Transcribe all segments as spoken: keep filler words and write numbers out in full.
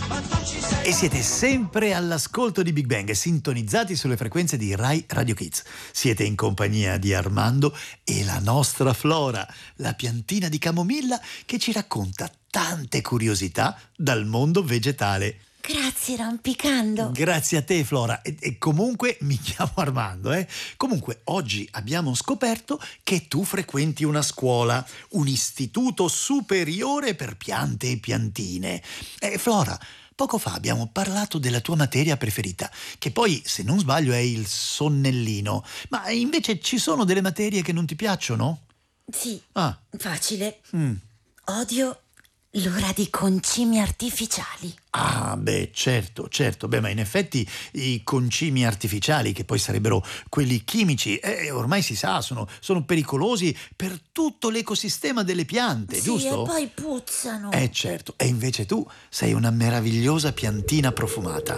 E siete sempre all'ascolto di Big Bang, sintonizzati sulle frequenze di Rai Radio Kids. Siete in compagnia di Armando e la nostra Flora, la piantina di camomilla che ci racconta tante curiosità dal mondo vegetale. Grazie Rampicando. Grazie a te Flora. E, e comunque mi chiamo Armando, eh? Comunque oggi abbiamo scoperto che tu frequenti una scuola, un istituto superiore per piante e piantine. Eh, Flora, poco fa abbiamo parlato della tua materia preferita, che poi, se non sbaglio, è il sonnellino. Ma invece ci sono delle materie che non ti piacciono? Sì, Ah. facile. Mm. Odio l'ora di concimi artificiali. Ah, beh, certo, certo. Beh, ma in effetti i concimi artificiali, che poi sarebbero quelli chimici, eh, ormai si sa, sono, sono pericolosi per tutto l'ecosistema delle piante, Sì, giusto? e poi puzzano. Eh, certo. E invece tu sei una meravigliosa piantina profumata.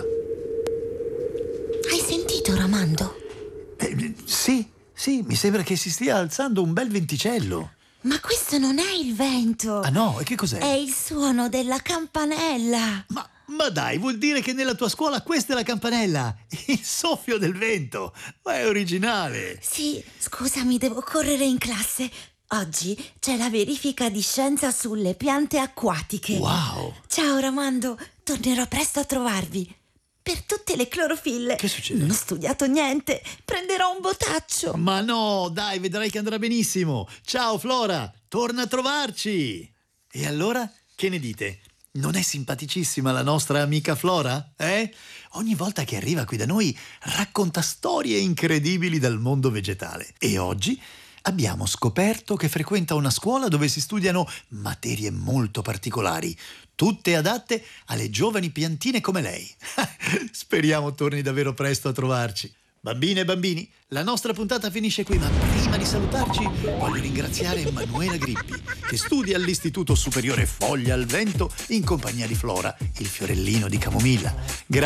Hai sentito, Ramando? Eh, sì, sì, mi sembra che si stia alzando un bel venticello. Ma questo non è il vento. Ah no, e che cos'è? È il suono della campanella. Ma, ma dai, vuol dire che nella tua scuola questa è la campanella? Il soffio del vento? Ma è originale. Sì, scusami, devo correre in classe. Oggi c'è la verifica di scienza sulle piante acquatiche. Wow. Ciao Ramando, tornerò presto a trovarvi. Per tutte le clorofille. Che succede? Non ho studiato niente. Prenderò un botaccio. Ma no, dai, vedrai che andrà benissimo. Ciao Flora, torna a trovarci. E allora, che ne dite? Non è simpaticissima la nostra amica Flora? Eh? Ogni volta che arriva qui da noi racconta storie incredibili dal mondo vegetale. E oggi abbiamo scoperto che frequenta una scuola dove si studiano materie molto particolari, tutte adatte alle giovani piantine come lei. Speriamo torni davvero presto a trovarci. Bambine e bambini, la nostra puntata finisce qui, ma prima di salutarci voglio ringraziare Emanuela Grippi, che studia all'Istituto Superiore Foglia al Vento in compagnia di Flora, il fiorellino di camomilla. Grazie.